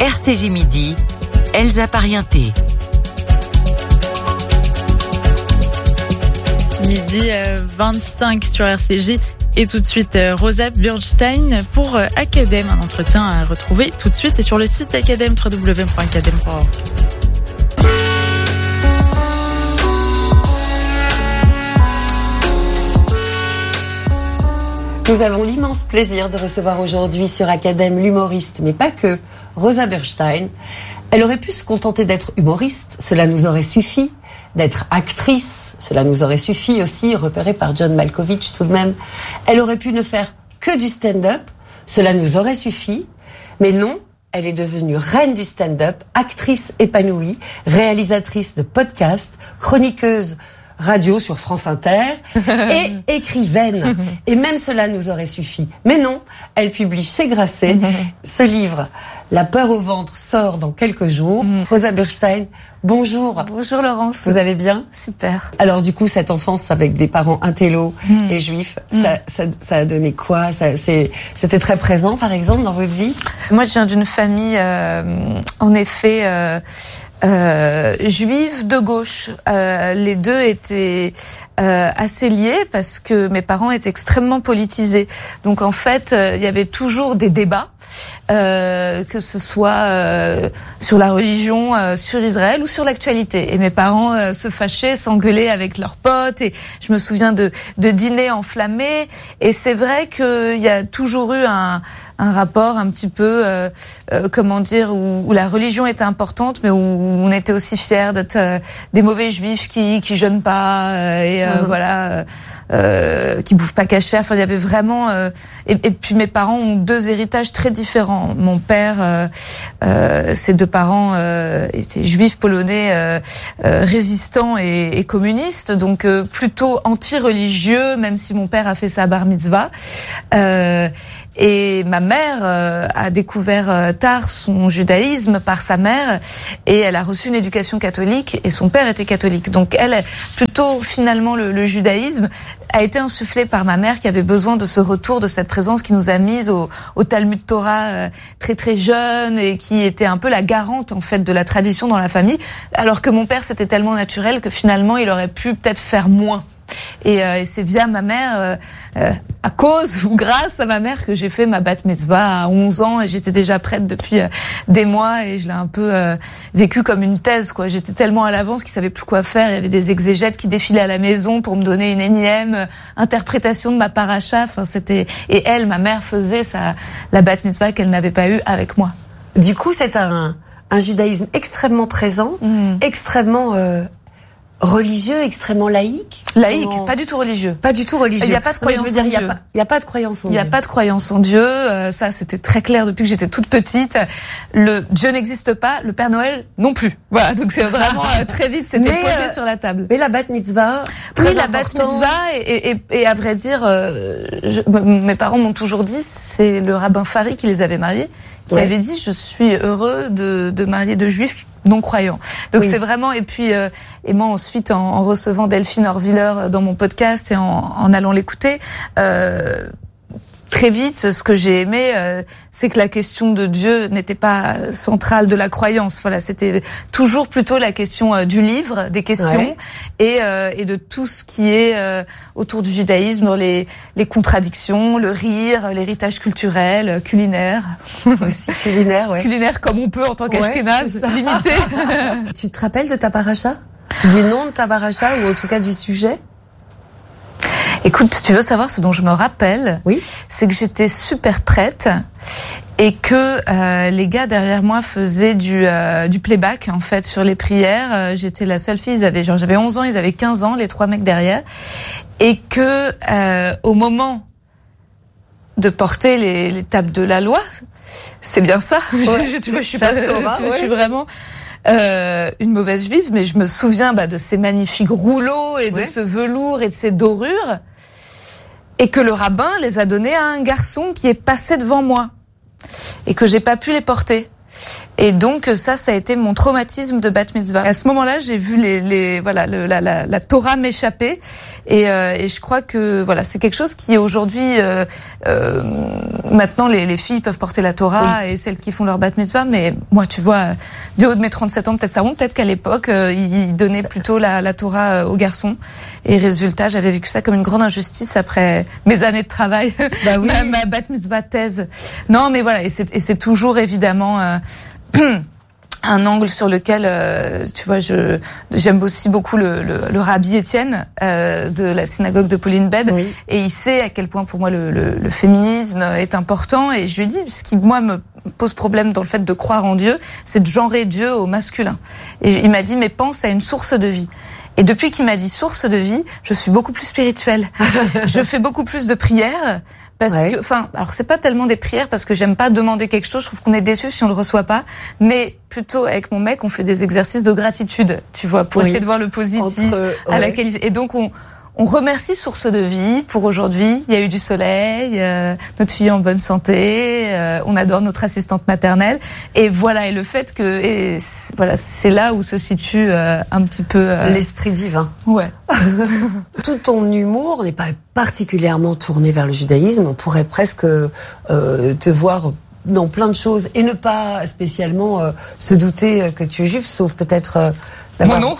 RCJ Midi, Elsa Parienté. Midi 25 sur RCJ. Et tout de suite, Rosa Bürnstein pour Academ, un entretien à retrouver tout de suite et sur le site d'Academ, www.academ.org. Nous avons l'immense plaisir de recevoir aujourd'hui sur Academ l'humoriste, mais pas que, Rosa Bürnstein. Elle aurait pu se contenter d'être humoriste, cela nous aurait suffi. D'être actrice, cela nous aurait suffi aussi, repérée par John Malkovich tout de même. Elle aurait pu ne faire que du stand-up, cela nous aurait suffi. Mais non, elle est devenue reine du stand-up, actrice épanouie, réalisatrice de podcasts, chroniqueuse radio sur France Inter et écrivaine. Et même cela nous aurait suffi. Mais non, elle publie chez Grasset ce livre. La peur au ventre sort dans quelques jours. Rosa Bürnstein, bonjour. Bonjour Laurence. Vous allez bien? Super. Alors du coup, cette enfance avec des parents intello et juifs, ça a donné quoi? C'était très présent, par exemple, dans votre vie? Moi, je viens d'une famille, en effet, juive de gauche. Les deux étaient assez liés parce que mes parents étaient extrêmement politisés. Donc en fait, il y avait toujours des débats, que ce soit sur la religion, sur Israël ou sur l'actualité. Et mes parents se fâchaient, s'engueulaient avec leurs potes. Et je me souviens de dîners enflammés. Et c'est vrai qu'il y a toujours eu un rapport un petit peu, comment dire, où la religion était importante, mais où on était aussi fiers d'être des mauvais juifs qui jeûnent pas et voilà, qui bouffent pas cachère. Enfin, il y avait vraiment. Et puis mes parents ont deux héritages très différents. Mon père, ses deux parents étaient juifs polonais, résistants et communistes, donc plutôt anti-religieux, même si mon père a fait sa bar mitzvah. Et ma mère a découvert tard son judaïsme par sa mère et elle a reçu une éducation catholique et son père était catholique. Donc elle, plutôt finalement le judaïsme a été insufflé par ma mère qui avait besoin de ce retour, de cette présence qui nous a mises au Talmud Torah très très jeune et qui était un peu la garante en fait de la tradition dans la famille, alors que mon père c'était tellement naturel que finalement il aurait pu peut-être faire moins. Et c'est via ma mère, à cause ou grâce à ma mère que j'ai fait ma bat mitzvah à 11 ans et j'étais déjà prête depuis des mois et je l'ai un peu vécu comme une thèse, quoi. J'étais tellement à l'avance qu'ils savaient plus quoi faire. Il y avait des exégètes qui défilaient à la maison pour me donner une énième interprétation de ma paracha. Enfin, c'était, et elle, ma mère, faisait la bat mitzvah qu'elle n'avait pas eue avec moi. Du coup, c'est un judaïsme extrêmement présent, extrêmement religieux, extrêmement laïque. Laïque, pas du tout religieux. Pas du tout religieux. Il n'y a pas de croyance en Dieu. Il n'y a pas de croyance en Dieu. Il n'y a pas de croyance en Dieu. Ça, c'était très clair depuis que j'étais toute petite. Le Dieu n'existe pas, le Père Noël non plus. Voilà, donc c'est vraiment très vite, c'était posé sur la table. Mais la bat mitzvah, très la important. bat mitzvah, et à vrai dire, mes parents m'ont toujours dit, c'est le rabbin Fari qui les avait mariés, qui avait dit, je suis heureux de marier deux juifs non-croyants. Donc c'est vraiment, et puis, et moi ensuite, en recevant Delphine Horviller dans mon podcast et en allant l'écouter, très vite, ce que j'ai aimé, c'est que la question de Dieu n'était pas centrale de la croyance. Voilà, c'était toujours plutôt la question du livre, des questions, et de tout ce qui est autour du judaïsme, les contradictions, le rire, l'héritage culturel, culinaire. Aussi culinaire, culinaire comme on peut en tant qu'ashkénaze, limité. Tu te rappelles de ta paracha? Du nom de ta paracha ou en tout cas du sujet? Écoute, tu veux savoir ce dont je me rappelle? Oui. C'est que j'étais super prête et que les gars derrière moi faisaient du playback en fait sur les prières. J'étais la seule fille, j'avais 11 ans, ils avaient 15 ans, les trois mecs derrière, et que au moment de porter les tables de la loi, c'est bien ça. Tu vois, je suis pas, je suis vraiment une mauvaise juive, mais je me souviens de ces magnifiques rouleaux et de ce velours et de ces dorures. Et que le rabbin les a donnés à un garçon qui est passé devant moi. Et que j'ai pas pu les porter. Et donc ça a été mon traumatisme de bat mitzvah. À ce moment-là, j'ai vu la Torah m'échapper, et je crois que voilà, c'est quelque chose qui aujourd'hui maintenant les filles peuvent porter la Torah, et celles qui font leur bat mitzvah, mais moi, tu vois, du haut de mes 37 ans, peut-être qu'à l'époque ils donnaient plutôt la Torah aux garçons, et résultat, j'avais vécu ça comme une grande injustice après mes années de travail. Bah oui. ma bat mitzvah thèse. Non, mais voilà, et c'est toujours évidemment un angle sur lequel, tu vois, j'aime aussi beaucoup le rabbi Étienne de la synagogue de Pauline Beb, oui. Et il sait à quel point pour moi le féminisme est important, et je lui ai dit, ce qui moi me pose problème dans le fait de croire en Dieu, c'est de genrer Dieu au masculin. Et il m'a dit, mais pense à une source de vie. Et depuis qu'il m'a dit source de vie, je suis beaucoup plus spirituelle. Je fais beaucoup plus de prières. Parce que, alors c'est pas tellement des prières parce que j'aime pas demander quelque chose. Je trouve qu'on est déçu si on le reçoit pas. Mais plutôt avec mon mec, on fait des exercices de gratitude, tu vois, pour essayer de voir le positif à laquelle. Et donc on remercie Source de Vie pour aujourd'hui. Il y a eu du soleil, notre fille est en bonne santé, on adore notre assistante maternelle. Et voilà, et le fait que, voilà, c'est là où se situe un petit peu l'esprit divin. Ouais. Tout ton humour n'est pas particulièrement tourné vers le judaïsme. On pourrait presque te voir dans plein de choses et ne pas spécialement se douter que tu es juif, sauf peut-être d'avoir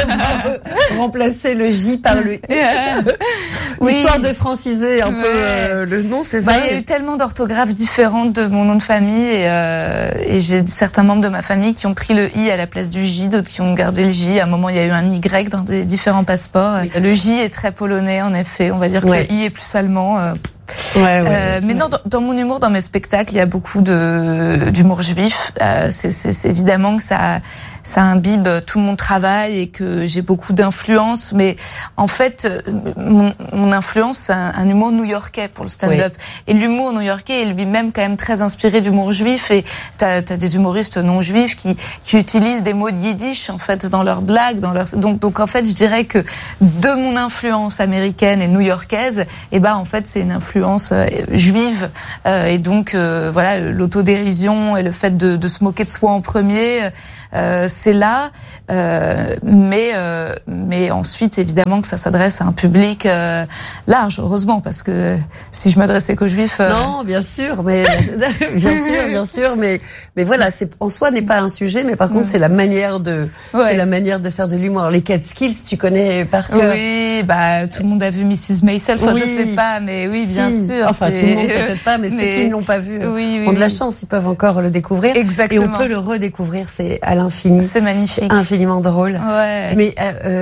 remplacé le J par le I. Oui. Histoire de franciser un peu le nom, c'est ça. Il y a eu tellement d'orthographes différentes de mon nom de famille, et j'ai certains membres de ma famille qui ont pris le I à la place du J, d'autres qui ont gardé le J. À un moment, il y a eu un Y dans des différents passeports. Oui. Le J est très polonais, en effet. On va dire que le I est plus allemand. Mais non, dans mon humour, dans mes spectacles, il y a beaucoup d'humour juif. C'est évidemment que ça imbibe tout mon travail et que j'ai beaucoup d'influence, mais en fait, mon influence, c'est un humour new-yorkais pour le stand-up. Oui. Et l'humour new-yorkais est lui-même quand même très inspiré d'humour juif, et t'as des humoristes non juifs qui utilisent des mots de yiddish, en fait, dans leurs blagues, donc en fait, je dirais que de mon influence américaine et new-yorkaise, en fait, c'est une influence juive, et donc, voilà, l'autodérision et le fait de se moquer de soi en premier, c'est là, mais ensuite évidemment que ça s'adresse à un public large, heureusement, parce que si je m'adressais qu'aux juifs, non, bien sûr, mais bien sûr, mais voilà, c'est en soi n'est pas un sujet, mais par contre c'est la manière de faire de l'humour. Alors, les Catskills, tu connais par cœur. Oui, tout le monde a vu Mrs. Maisel, je sais pas, mais oui, bien sûr. Enfin, tout le monde peut-être pas, mais ceux qui ne l'ont pas vu ont de la chance, ils peuvent encore le découvrir. Exactement. Et on peut le redécouvrir, c'est à l'infini. C'est magnifique. C'est infiniment drôle. Ouais. Mais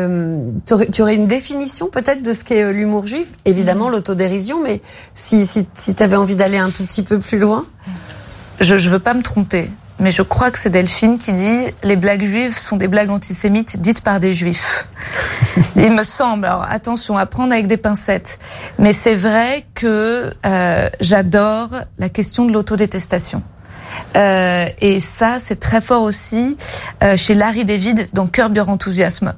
tu aurais une définition peut-être de ce qu'est l'humour juif? Évidemment, l'autodérision, mais si tu avais envie d'aller un tout petit peu plus loin. Je veux pas me tromper, mais je crois que c'est Delphine qui dit « Les blagues juives sont des blagues antisémites dites par des juifs ». Il me semble, alors attention, à prendre avec des pincettes, mais c'est vrai que j'adore la question de l'autodétestation. Et ça, c'est très fort aussi chez Larry David dans Curb Your Enthusiasm.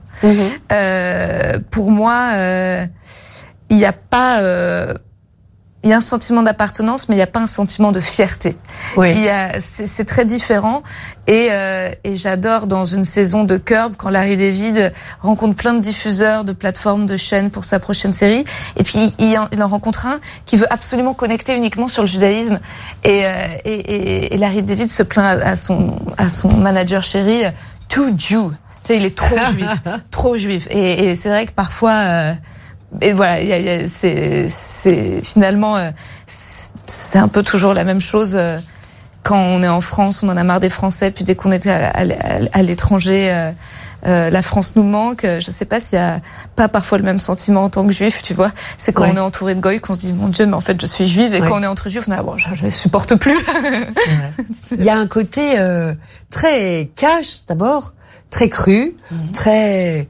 Pour moi, il y a pas... il y a un sentiment d'appartenance, mais il n'y a pas un sentiment de fierté. Oui. C'est très différent. Et j'adore dans une saison de Curb quand Larry David rencontre plein de diffuseurs, de plateformes, de chaînes pour sa prochaine série. Et puis il en rencontre un qui veut absolument connecter uniquement sur le judaïsme. Et Larry David se plaint à son manager chéri, too Jew. Tu sais, il est trop juif, trop juif. Et c'est vrai que parfois. Et voilà, c'est finalement c'est un peu toujours la même chose quand on est en France, on en a marre des Français, puis dès qu'on est à l'étranger, la France nous manque. Je sais pas s'il y a pas parfois le même sentiment en tant que juif, tu vois. C'est quand on est entouré de goy qu'on se dit mon Dieu, mais en fait je suis juive, et quand on est entre juifs, on a je supporte plus. Il y a un côté très cash d'abord, très cru, très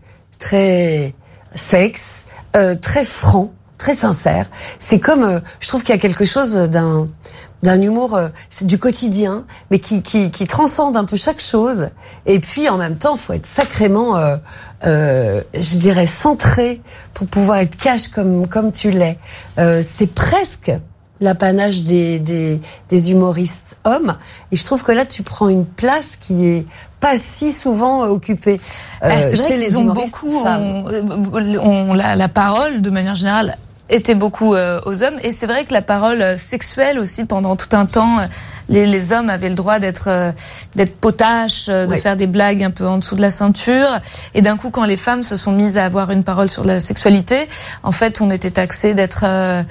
sexe. Très franc, très sincère. C'est comme, je trouve qu'il y a quelque chose d'un humour, c'est du quotidien, mais qui transcende un peu chaque chose. Et puis en même temps, faut être sacrément, je dirais, centré pour pouvoir être cash comme tu l'es. C'est presque l'apanage des humoristes hommes. Et je trouve que là, tu prends une place qui est pas si souvent occupée c'est vrai chez les humoristes femmes. La parole, de manière générale, était beaucoup aux hommes. Et c'est vrai que la parole sexuelle aussi, pendant tout un temps, les hommes avaient le droit d'être potaches, de faire des blagues un peu en dessous de la ceinture. Et d'un coup, quand les femmes se sont mises à avoir une parole sur la sexualité, en fait, on était taxés d'être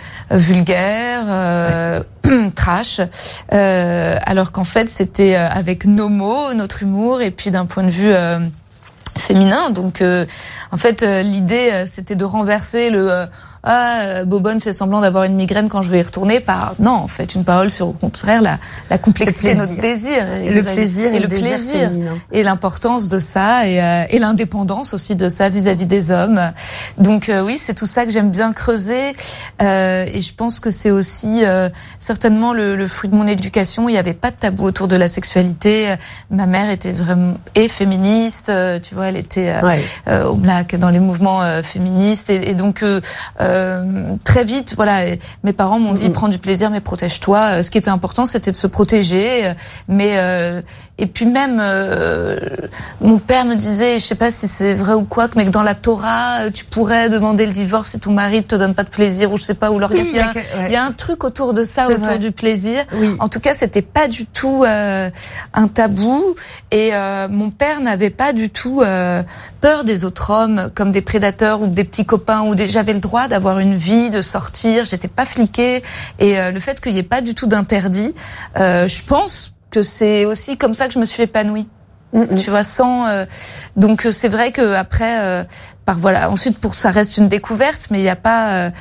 vulgaire, trash, alors qu'en fait, c'était avec nos mots, notre humour, et puis d'un point de vue féminin. Donc, en fait, l'idée, c'était de renverser le Bobonne fait semblant d'avoir une migraine quand je vais y retourner par non, en fait, une parole sur au contraire la complexité de notre désir et le plaisir et le désir féminin et l'importance de ça et l'indépendance aussi de ça vis-à-vis des hommes. Donc oui, c'est tout ça que j'aime bien creuser et je pense que c'est aussi certainement le fruit de mon éducation. Il n'y avait pas de tabou autour de la sexualité. Ma mère était vraiment féministe, tu vois, elle était au black dans les mouvements féministes et donc très vite, voilà, mes parents m'ont dit prends du plaisir mais protège-toi. Ce qui était important, c'était de se protéger. Mais et puis même mon père me disait, je sais pas si c'est vrai ou quoi, mais que dans la Torah, tu pourrais demander le divorce si ton mari te donne pas de plaisir ou je sais pas ou l'orgasme. Il y a un truc autour de ça, autour du plaisir. Oui. En tout cas, c'était pas du tout un tabou et mon père n'avait pas du tout peur des autres hommes comme des prédateurs ou des petits copains ou j'avais le droit d'avoir une vie, de sortir, j'étais pas fliquée et le fait qu'il y ait pas du tout d'interdit, je pense que c'est aussi comme ça que je me suis épanouie. Tu vois, sans donc c'est vrai que après voilà, ensuite pour ça reste une découverte mais il y a pas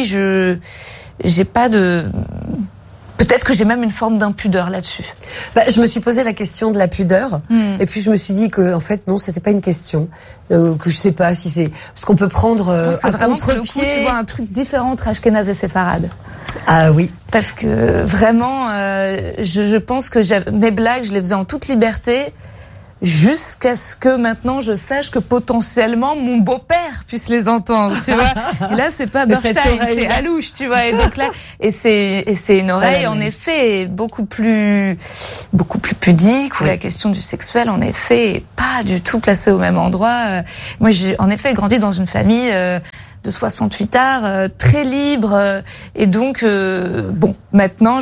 j'ai pas de peut-être que j'ai même une forme d'impudeur là-dessus. Je me suis posé la question de la pudeur, et puis je me suis dit que en fait non, c'était pas une question, que je sais pas si c'est parce qu'on peut prendre à contre-pied. Tu vois un truc différent entre Ashkénaze et séfarade. Ah oui, parce que vraiment, je pense que mes blagues, je les faisais en toute liberté. Jusqu'à ce que maintenant je sache que potentiellement mon beau-père puisse les entendre, tu vois. Et là c'est pas Bernstein, c'est Alouche, tu vois. Et donc là, et c'est une oreille en effet beaucoup plus pudique où la question du sexuel en effet est pas du tout placée au même endroit. Moi j'ai en effet grandi dans une famille de 68 arts, très libre, et donc maintenant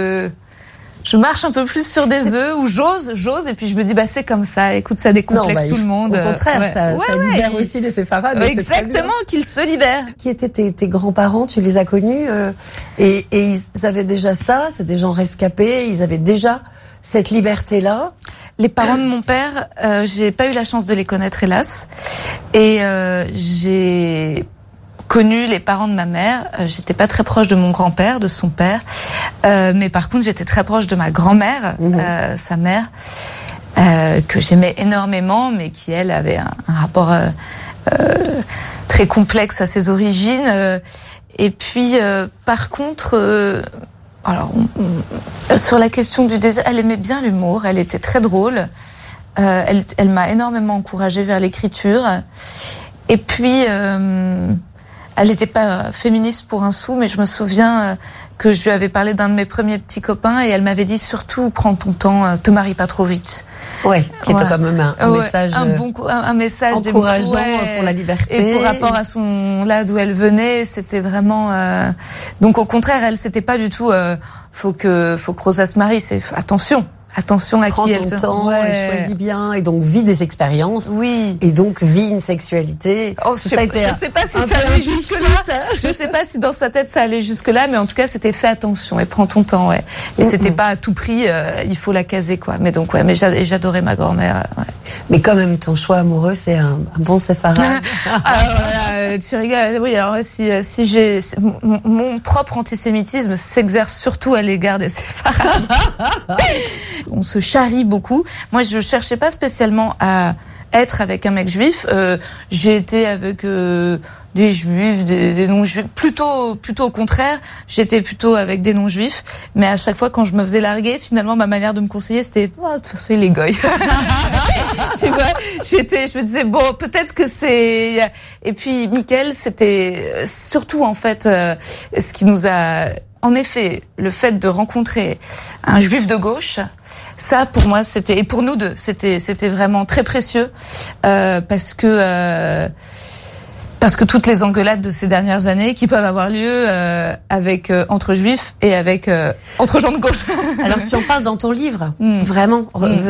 je marche un peu plus sur des œufs ou j'ose et puis je me dis c'est comme ça, écoute, ça décomplexe tout le monde. Au contraire, ça libère aussi les séfarades. Exactement, qu'ils se libèrent. Qui étaient tes grands-parents, tu les as connus et ils avaient déjà ça, c'est des gens rescapés, ils avaient déjà cette liberté-là. Les parents de mon père, j'ai pas eu la chance de les connaître hélas et j'ai connu les parents de ma mère. J'étais pas très proche de mon grand-père, de son père, mais par contre j'étais très proche de ma grand-mère, sa mère, que j'aimais énormément, mais qui elle avait un rapport très complexe à ses origines. Et puis par contre, sur la question du désir, elle aimait bien l'humour, elle était très drôle, elle m'a énormément encouragée vers l'écriture. Et puis elle n'était pas féministe pour un sou, mais je me souviens que je lui avais parlé d'un de mes premiers petits copains et elle m'avait dit surtout prends ton temps, te marie pas trop vite. Ouais, qui était quand même un message un message encourageant pour la liberté. Et pour rapport à là d'où elle venait, c'était vraiment donc au contraire, elle c'était pas du tout faut que Rosa se marie, c'est attention à prends qui elle se temps, choisis bien et donc vis des expériences. Oui. Et donc vis une sexualité. Je sais pas si ça allait jusque là. Je sais pas si dans sa tête ça allait jusque là, mais en tout cas c'était fais attention et prends ton temps, Et c'était pas à tout prix, il faut la caser quoi. Mais donc mais j'adorais ma grand-mère. Mais quand même ton choix amoureux c'est un bon séfarade. Tu rigoles. Oui, alors si j'ai mon propre antisémitisme s'exerce surtout à l'égard des séfarades. On se charrie beaucoup. Moi, je cherchais pas spécialement à être avec un mec juif. J'ai été avec des juifs, des non-juifs. Plutôt au contraire, j'étais plutôt avec des non-juifs. Mais à chaque fois, quand je me faisais larguer, finalement, ma manière de me conseiller, c'était de toute façon, il est goy. Tu vois, je me disais peut-être que c'est. Et puis, Mickaël, c'était surtout en fait ce qui nous a en effet, le fait de rencontrer un juif de gauche, ça pour moi c'était, et pour nous deux, c'était vraiment très précieux, parce que toutes les engueulades de ces dernières années qui peuvent avoir lieu avec entre juifs et avec entre gens de gauche. Alors tu en parles dans ton livre, vraiment.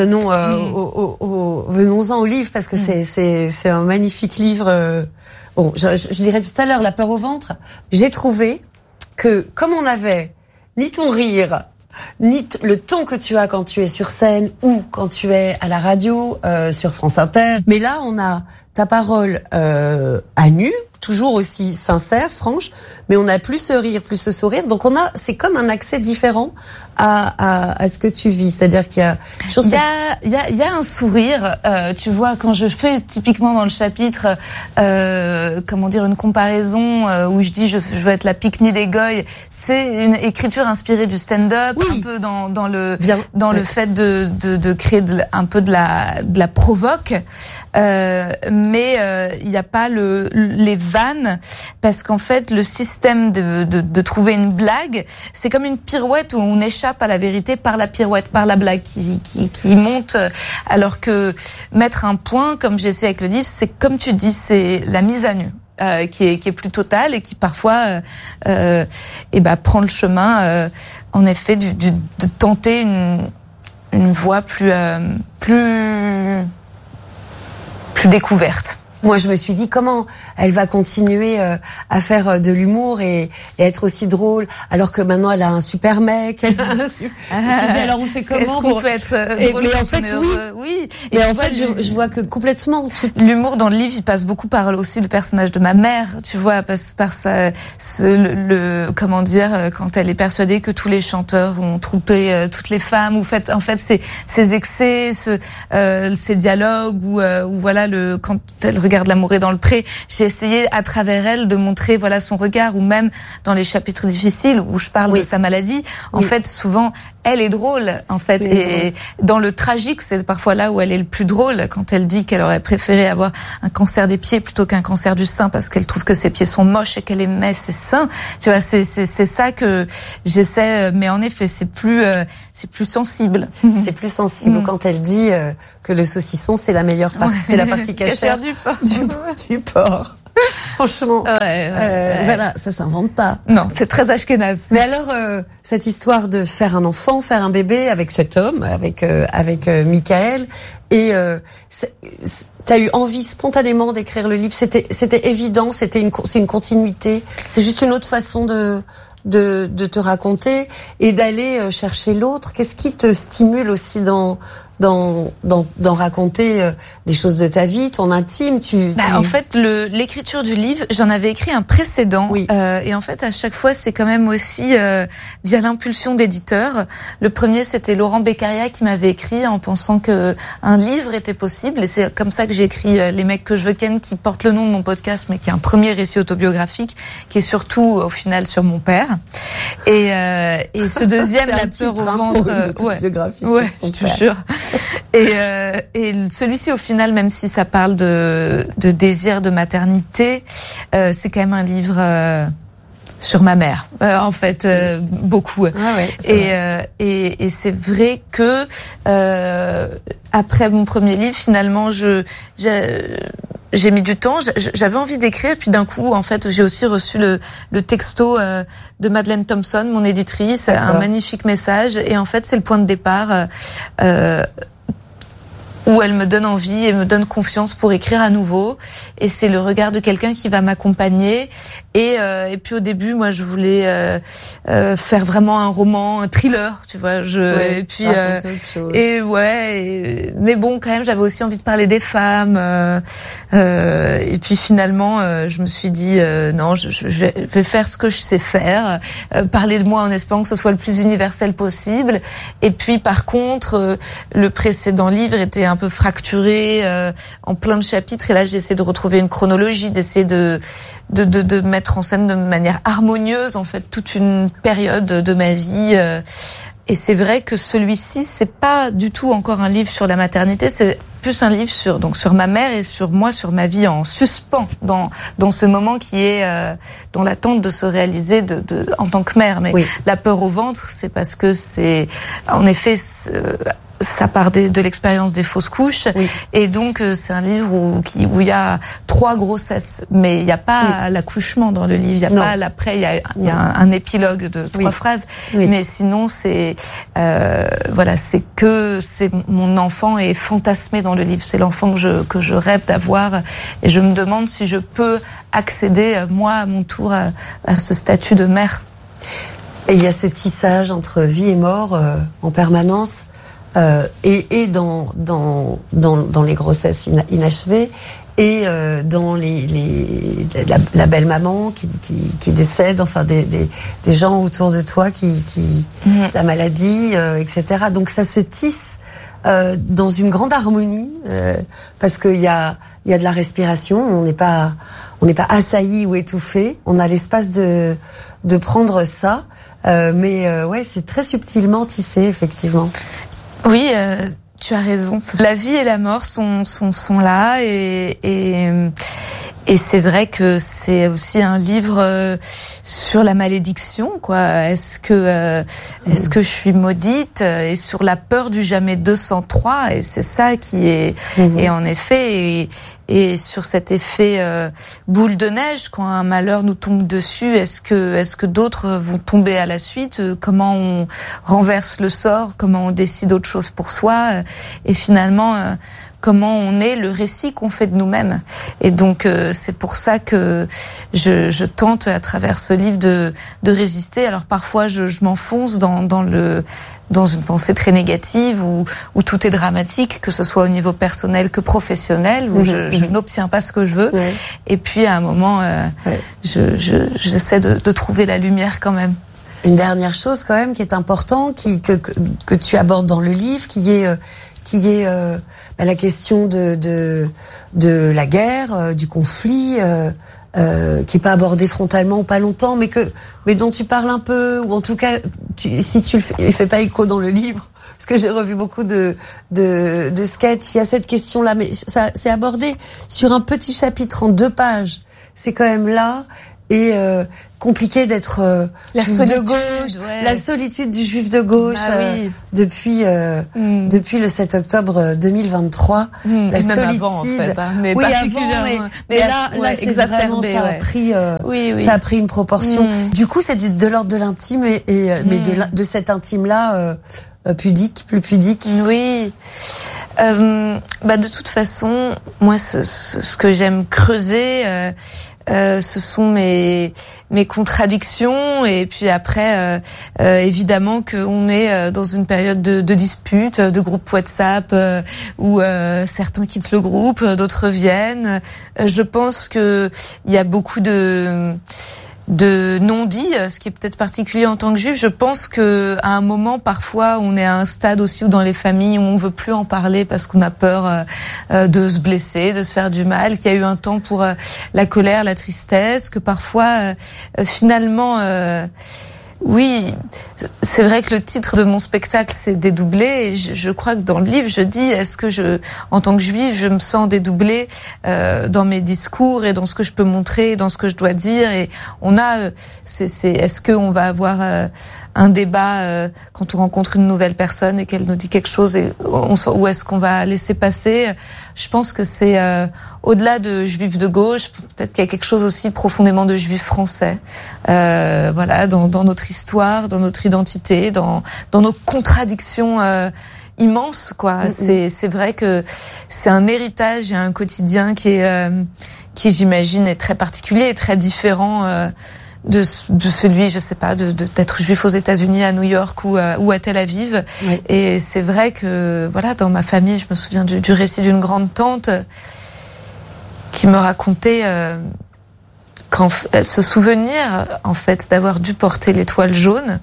Venons-en au livre parce que c'est un magnifique livre. Bon, je dirais tout à l'heure la peur au ventre. J'ai trouvé que comme on avait ni ton rire, ni le ton que tu as quand tu es sur scène ou quand tu es à la radio sur France Inter, mais là on a ta parole à nu, toujours aussi sincère, franche, mais on a plus ce rire, plus ce sourire, donc c'est comme un accès différent à ce que tu vis, c'est-à-dire qu'il y a toujours il y a un sourire, tu vois, quand je fais typiquement dans le chapitre une comparaison où je dis je veux être la pick-me des goy, c'est une écriture inspirée du stand-up, un peu dans le fait de créer un peu de la provoque, mais il n'y a pas les vannes, parce qu'en fait le système de trouver une blague, c'est comme une pirouette où on échappe à la vérité par la pirouette, par la blague qui monte, alors que mettre un point, comme j'essaie avec le livre, c'est comme tu dis, c'est la mise à nu. Qui est plus totale et qui parfois prend le chemin en effet de tenter une voie plus découverte. Moi, je me suis dit comment elle va continuer à faire de l'humour et être aussi drôle, alors que maintenant elle a un super mec. Alors on fait comment? Est-ce qu'on peut être drôle? Mais en fait, oui. Et en fait, je vois que complètement. L'humour dans le livre, il passe beaucoup par aussi le personnage de ma mère, tu vois, par comment dire, quand elle est persuadée que tous les chanteurs ont trompé toutes les femmes, ou en fait, ces excès, ces dialogues, où voilà quand elle regarde L'amour est dans le pré, j'ai essayé à travers elle de montrer voilà son regard, ou même dans les chapitres difficiles où je parle de sa maladie, en fait souvent elle est drôle en fait, et dans le tragique c'est parfois là où elle est le plus drôle, quand elle dit qu'elle aurait préféré avoir un cancer des pieds plutôt qu'un cancer du sein parce qu'elle trouve que ses pieds sont moches et qu'elle aimait ses seins, tu vois, c'est ça que j'essaie, mais en effet c'est plus sensible. C'est plus sensible quand elle dit que le saucisson c'est la meilleure partie, c'est la partie cachère du porc. Franchement, voilà, ça s'invente pas. Non, c'est très ashkénaze. Mais alors, cette histoire de faire un enfant, faire un bébé avec cet homme, avec Michael, et t'as eu envie spontanément d'écrire le livre. C'était évident, c'est une continuité. C'est juste une autre façon de te raconter et d'aller chercher l'autre. Qu'est-ce qui te stimule aussi dans raconter des choses de ta vie, ton intime? En fait, l'écriture du livre, j'en avais écrit un précédent, et en fait à chaque fois c'est quand même aussi via l'impulsion d'éditeurs. Le premier c'était Laurent Beccaria qui m'avait écrit en pensant que un livre était possible, et c'est comme ça que j'ai écrit Les mecs que je veux ken, qui porte le nom de mon podcast mais qui est un premier récit autobiographique qui est surtout au final sur mon père, et ce deuxième La peur au ventre, je te jure. Et celui-ci au final, même si ça parle de désir de maternité, c'est quand même un livre sur ma mère, en fait, beaucoup. Et c'est vrai que après mon premier livre, finalement, j'ai mis du temps, j'avais envie d'écrire, puis d'un coup, en fait, j'ai aussi reçu le texto de Madeleine Thompson, mon éditrice, un magnifique message, et en fait, c'est le point de départ où elle me donne envie et me donne confiance pour écrire à nouveau, et c'est le regard de quelqu'un qui va m'accompagner. Et puis au début, moi, je voulais faire vraiment un roman, un thriller, tu vois. Mais bon, quand même, j'avais aussi envie de parler des femmes. Et puis finalement, je me suis dit non, je vais faire ce que je sais faire, parler de moi en espérant que ce soit le plus universel possible. Et puis par contre, le précédent livre était un peu fracturé en plein de chapitres, et là j'essaie de retrouver une chronologie, d'essayer de mettre en scène de manière harmonieuse en fait toute une période de ma vie, et c'est vrai que celui-ci c'est pas du tout encore un livre sur la maternité, c'est plus un livre sur ma mère et sur moi, sur ma vie en suspens dans ce moment qui est dans l'attente de se réaliser en tant que mère. Mais la peur au ventre, c'est parce que c'est en effet ça part de l'expérience des fausses couches, et donc c'est un livre où il y a 3 grossesses, mais il n'y a pas l'accouchement dans le livre, il n'y a pas l'après, il y a un épilogue de 3 phrases, mais sinon c'est c'est mon enfant est fantasmé dans le livre, c'est l'enfant que je rêve d'avoir, et je me demande si je peux accéder moi à mon tour à ce statut de mère. Et il y a ce tissage entre vie et mort en permanence. Et dans les grossesses inachevées, et dans la belle maman qui décède, enfin des gens autour de toi la maladie, etc. Donc ça se tisse dans une grande harmonie, parce qu'il y a de la respiration, on n'est pas assailli ou étouffé, on a l'espace de prendre ça, mais c'est très subtilement tissé, effectivement. Oui, tu as raison. La vie et la mort sont là, et c'est vrai que c'est aussi un livre sur la malédiction, quoi. Est-ce que je suis maudite, et sur la peur du jamais 203, et c'est ça qui est et en effet et sur cet effet boule de neige, quand un malheur nous tombe dessus, est-ce que d'autres vont tomber à la suite, comment on renverse le sort, comment on décide autre chose pour soi, et finalement comment on est le récit qu'on fait de nous-mêmes. Et donc c'est pour ça que je tente à travers ce livre de résister. Alors parfois je m'enfonce dans une pensée très négative où tout est dramatique, que ce soit au niveau personnel que professionnel, où je n'obtiens pas ce que je veux. Et puis à un moment, j'essaie de trouver la lumière quand même. Une dernière chose quand même qui est important, que tu abordes dans le livre, qui est la question de la guerre, du conflit, qui est pas abordé frontalement ou pas longtemps, mais dont tu parles un peu, ou en tout cas, si tu il fait pas écho dans le livre, parce que j'ai revu beaucoup de sketchs, il y a cette question-là, mais ça c'est abordé sur un petit chapitre en 2 pages. C'est quand même là. Et compliqué d'être juif de gauche, la solitude du juif de gauche, depuis le 7 octobre 2023, la solitude. Même avant, en fait, mais particulièrement. Mais là c'est exacerbé, vraiment, ça a pris une proportion. Du coup, c'est de l'ordre de l'intime, mais de cet intime-là pudique, plus pudique. Oui. De toute façon, moi, ce que j'aime creuser, ce sont mes contradictions, et puis après évidemment qu'on est dans une période de dispute, de groupe WhatsApp où certains quittent le groupe, d'autres viennent. Je pense que il y a beaucoup de non-dit, ce qui est peut-être particulier en tant que juif. Je pense que à un moment, parfois, on est à un stade aussi où dans les familles où on veut plus en parler parce qu'on a peur de se blesser, de se faire du mal, qu'il y a eu un temps pour la colère, la tristesse, que parfois, finalement, oui, c'est vrai que le titre de mon spectacle, c'est Dédoublé, et je crois que dans le livre, je dis, est-ce que en tant que juive, je me sens dédoublée dans mes discours et dans ce que je peux montrer, dans ce que je dois dire, et on a, est-ce qu'on va avoir un débat quand on rencontre une nouvelle personne et qu'elle nous dit quelque chose, ou est-ce qu'on va laisser passer? Je pense que c'est au-delà de juif de gauche, peut-être qu'il y a quelque chose aussi profondément de juif français, dans notre histoire, dans notre identité, dans nos contradictions immenses, quoi. C'est vrai que c'est un héritage et un quotidien qui j'imagine est très particulier et très différent de celui, je sais pas, d'être juif aux États-Unis, à New York ou à Tel Aviv. Oui. Et c'est vrai que dans ma famille, je me souviens du récit d'une grande tante qui me racontait ce souvenir, en fait, d'avoir dû porter l'étoile jaune,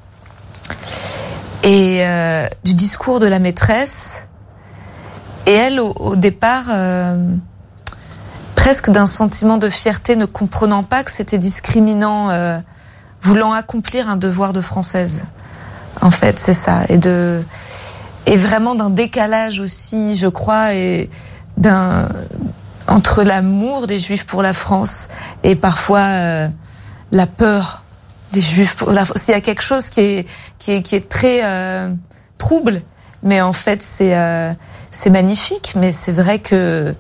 et du discours de la maîtresse, et elle au départ presque d'un sentiment de fierté, ne comprenant pas que c'était discriminant, voulant accomplir un devoir de française. En fait, c'est ça. vraiment d'un décalage aussi, je crois, et entre l'amour des Juifs pour la France et parfois la peur des Juifs pour la France. Il y a quelque chose qui est très trouble, mais en fait c'est magnifique, mais c'est vrai que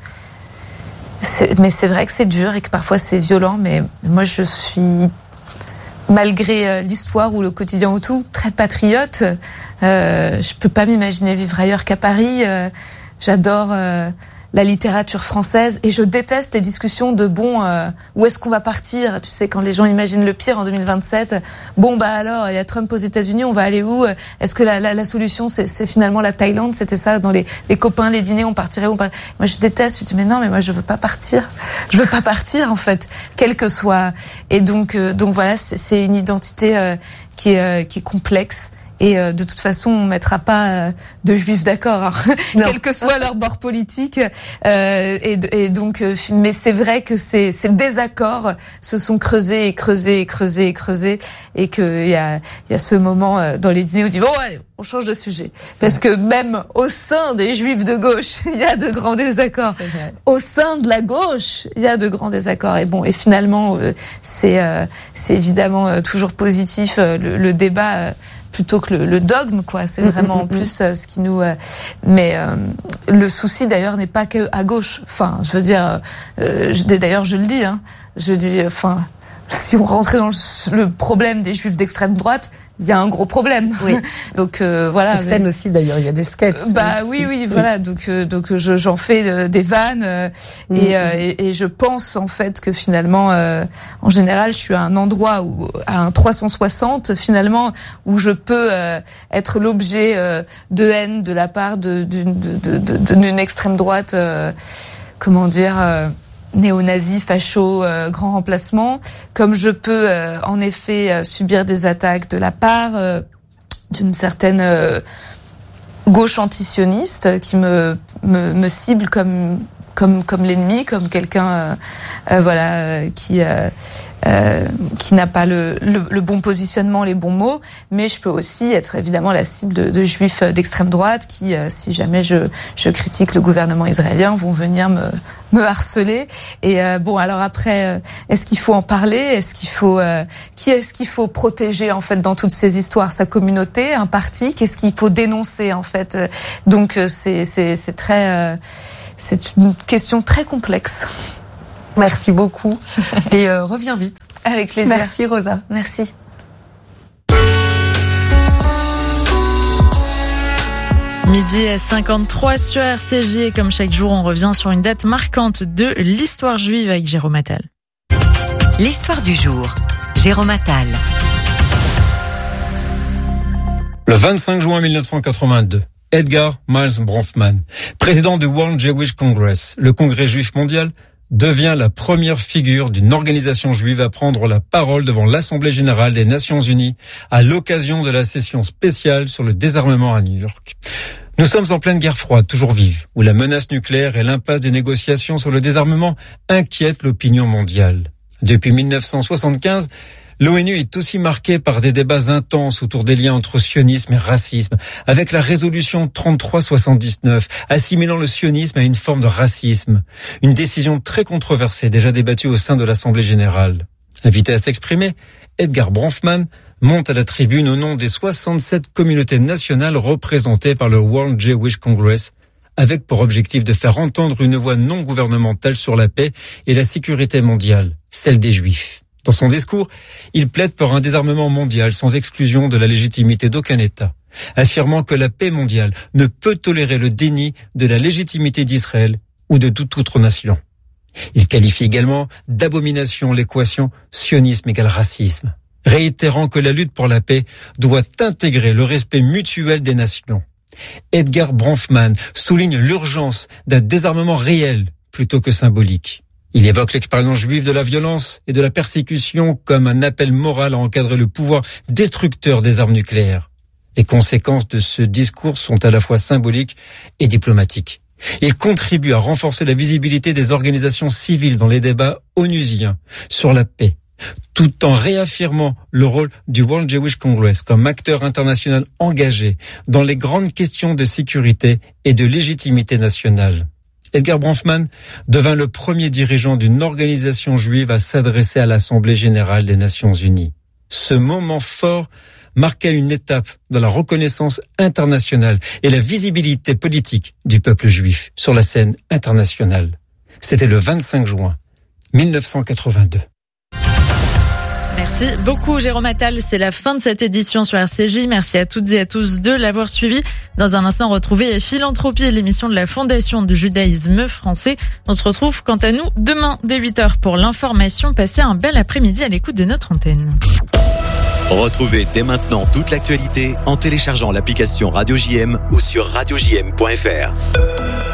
c'est dur et que parfois c'est violent, mais moi je suis, malgré l'histoire ou le quotidien ou tout, très patriote. Je peux pas m'imaginer vivre ailleurs qu'à Paris. J'adore la littérature française et je déteste les discussions de où est-ce qu'on va partir. Tu sais, quand les gens imaginent le pire en 2027, alors il y a Trump aux États-Unis, on va aller où? Est-ce que la solution c'est finalement la Thaïlande? C'était ça, dans les copains, les dîners, on partirait où? Moi je déteste. Je dis mais non, mais moi je veux pas partir. Je veux pas partir en fait, quel que soit. Et donc voilà, c'est une identité qui est complexe. Et de toute façon, on mettra pas de Juifs d'accord, hein, quel que soit leur bord politique. Et donc, mais c'est vrai que ces désaccords se sont creusés et creusés et creusés et creusés, et qu'il y a ce moment dans les dîners où on dit bon allez, on change de sujet, parce que même au sein des Juifs de gauche, il y a de grands désaccords. Au sein de la gauche, il y a de grands désaccords. Et finalement, c'est évidemment toujours positif le débat. Plutôt que le dogme, quoi. C'est vraiment en plus ce qui nous. Mais le souci d'ailleurs n'est pas que à gauche. Enfin, je veux dire. D'ailleurs, je le dis. Hein. Je dis. Enfin, si on rentrait dans le problème des Juifs d'extrême droite, il y a un gros problème. Oui. Donc voilà. Sur scène aussi d'ailleurs, il y a des sketchs. Oui, voilà. Donc j'en fais des vannes et je pense en fait que finalement, en général, je suis à un endroit à un 360 finalement où je peux être l'objet de haine de la part d'une extrême droite. Comment dire? Néo-nazi, facho, grand remplacement, comme je peux en effet subir des attaques de la part d'une certaine gauche antisioniste qui me cible comme l'ennemi, comme quelqu'un qui n'a pas le bon positionnement, les bons mots, mais je peux aussi être évidemment la cible de Juifs d'extrême droite qui, si jamais je critique le gouvernement israélien, vont venir me harceler. Et alors après, est-ce qu'il faut en parler? Est-ce qu'il faut protéger en fait dans toutes ces histoires? Sa communauté, un parti? Qu'est-ce qu'il faut dénoncer en fait? Donc c'est très c'est une question très complexe. Merci beaucoup et reviens vite. Avec plaisir. Merci Rosa. Merci. Midi à 53 sur RCJ, et comme chaque jour, on revient sur une date marquante de l'histoire juive avec Jérôme Attal. L'histoire du jour, Jérôme Attal. Le 25 juin 1982. Edgar Miles Bronfman, président du World Jewish Congress, le congrès juif mondial, devient la première figure d'une organisation juive à prendre la parole devant l'Assemblée générale des Nations unies à l'occasion de la session spéciale sur le désarmement à New York. Nous sommes en pleine guerre froide, toujours vive, où la menace nucléaire et l'impasse des négociations sur le désarmement inquiètent l'opinion mondiale. Depuis 1975, l'ONU est aussi marquée par des débats intenses autour des liens entre sionisme et racisme, avec la résolution 3379, assimilant le sionisme à une forme de racisme. Une décision très controversée, déjà débattue au sein de l'Assemblée générale. Invité à s'exprimer, Edgar Bronfman monte à la tribune au nom des 67 communautés nationales représentées par le World Jewish Congress, avec pour objectif de faire entendre une voix non gouvernementale sur la paix et la sécurité mondiale, celle des Juifs. Dans son discours, il plaide pour un désarmement mondial sans exclusion de la légitimité d'aucun État, affirmant que la paix mondiale ne peut tolérer le déni de la légitimité d'Israël ou de toute autre nation. Il qualifie également d'abomination l'équation sionisme égale racisme, réitérant que la lutte pour la paix doit intégrer le respect mutuel des nations. Edgar Bronfman souligne l'urgence d'un désarmement réel plutôt que symbolique. Il évoque l'expérience juive de la violence et de la persécution comme un appel moral à encadrer le pouvoir destructeur des armes nucléaires. Les conséquences de ce discours sont à la fois symboliques et diplomatiques. Il contribue à renforcer la visibilité des organisations civiles dans les débats onusiens sur la paix tout en réaffirmant le rôle du World Jewish Congress comme acteur international engagé dans les grandes questions de sécurité et de légitimité nationale. Edgar Bronfman devint le premier dirigeant d'une organisation juive à s'adresser à l'Assemblée générale des Nations unies. Ce moment fort marqua une étape dans la reconnaissance internationale et la visibilité politique du peuple juif sur la scène internationale. C'était le 25 juin 1982. Merci beaucoup Jérôme Attal, c'est la fin de cette édition sur RCJ. Merci à toutes et à tous de l'avoir suivi. Dans un instant, retrouvez Philanthropie, l'émission de la Fondation du judaïsme français. On se retrouve quant à nous demain dès 8h pour l'information. Passez un bel après-midi à l'écoute de notre antenne. Retrouvez dès maintenant toute l'actualité en téléchargeant l'application Radio JM ou sur radiojm.fr.